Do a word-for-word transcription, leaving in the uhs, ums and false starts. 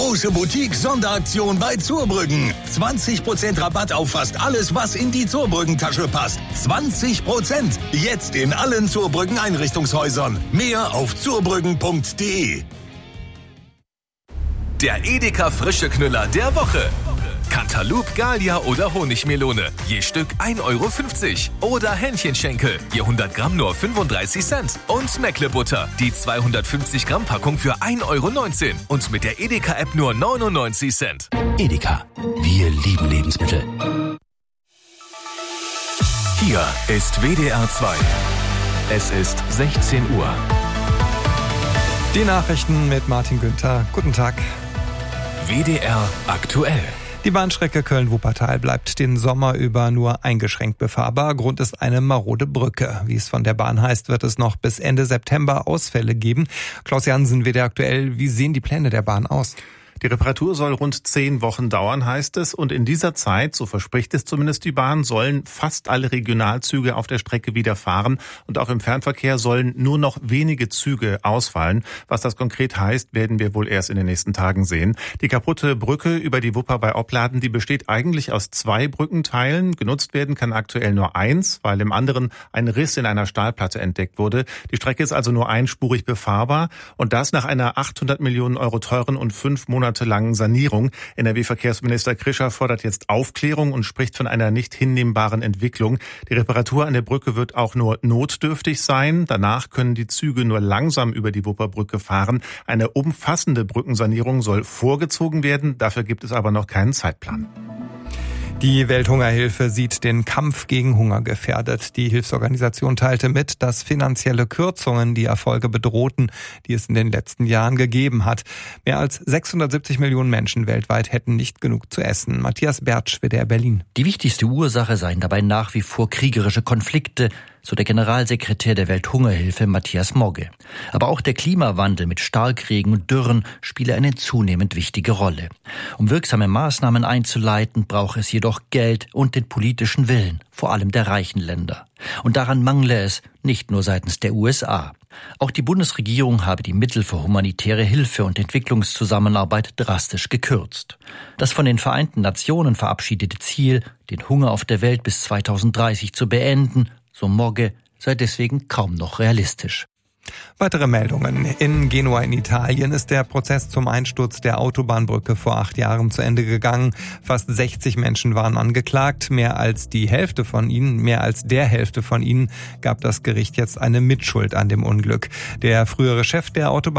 Große Boutique-Sonderaktion bei Zurbrüggen. zwanzig Prozent Rabatt auf fast alles, was in die Zurbrüggen-Tasche passt. zwanzig Prozent. Jetzt in allen Zurbrüggen-Einrichtungshäusern. Mehr auf zurbrüggen punkt de. Der Edeka Frische Knüller der Woche. Cantaloupe, Gallia oder Honigmelone. Je Stück ein Euro fünfzig. Oder Hähnchenschenkel. Je hundert Gramm nur fünfunddreißig Cent. Und Meckle-Butter. Die zweihundertfünfzig Gramm Packung für ein Euro neunzehn. Und mit der Edeka-App nur neunundneunzig Cent. Edeka. Wir lieben Lebensmittel. Hier ist W D R zwei. Es ist sechzehn Uhr. Die Nachrichten mit Martin Günther. Guten Tag. W D R aktuell. Die Bahnstrecke Köln-Wuppertal bleibt den Sommer über nur eingeschränkt befahrbar. Grund ist eine marode Brücke. Wie es von der Bahn heißt, wird es noch bis Ende September Ausfälle geben. Klaus Jansen, W D R aktuell. Wie sehen die Pläne der Bahn aus? Die Reparatur soll rund zehn Wochen dauern, heißt es. Und in dieser Zeit, so verspricht es zumindest die Bahn, sollen fast alle Regionalzüge auf der Strecke wieder fahren. Und auch im Fernverkehr sollen nur noch wenige Züge ausfallen. Was das konkret heißt, werden wir wohl erst in den nächsten Tagen sehen. Die kaputte Brücke über die Wupper bei Opladen, die besteht eigentlich aus zwei Brückenteilen. Genutzt werden kann aktuell nur eins, weil im anderen ein Riss in einer Stahlplatte entdeckt wurde. Die Strecke ist also nur einspurig befahrbar. Und das nach einer achthundert Millionen Euro teuren und fünf Monate langen Sanierung. N R W-Verkehrsminister Krischer fordert jetzt Aufklärung und spricht von einer nicht hinnehmbaren Entwicklung. Die Reparatur an der Brücke wird auch nur notdürftig sein. Danach können die Züge nur langsam über die Wupperbrücke fahren. Eine umfassende Brückensanierung soll vorgezogen werden. Dafür gibt es aber noch keinen Zeitplan. Die Welthungerhilfe sieht den Kampf gegen Hunger gefährdet. Die Hilfsorganisation teilte mit, dass finanzielle Kürzungen die Erfolge bedrohten, die es in den letzten Jahren gegeben hat. Mehr als sechshundertsiebzig Millionen Menschen weltweit hätten nicht genug zu essen. Matthias Bertsch, W D R Berlin. Die wichtigste Ursache seien dabei nach wie vor kriegerische Konflikte, so der Generalsekretär der Welthungerhilfe Matthias Mogge. Aber auch der Klimawandel mit Starkregen und Dürren spiele eine zunehmend wichtige Rolle. Um wirksame Maßnahmen einzuleiten, braucht es jedoch Geld und den politischen Willen, vor allem der reichen Länder. Und daran mangle es nicht nur seitens der U S A. Auch die Bundesregierung habe die Mittel für humanitäre Hilfe und Entwicklungszusammenarbeit drastisch gekürzt. Das von den Vereinten Nationen verabschiedete Ziel, den Hunger auf der Welt bis zweitausenddreißig zu beenden, so Mogge, sei deswegen kaum noch realistisch. Weitere Meldungen. In Genua in Italien ist der Prozess zum Einsturz der Autobahnbrücke vor acht Jahren zu Ende gegangen. Fast sechzig Menschen waren angeklagt. Mehr als die Hälfte von ihnen, mehr als der Hälfte von ihnen gab das Gericht jetzt eine Mitschuld an dem Unglück. Der frühere Chef der Autobahn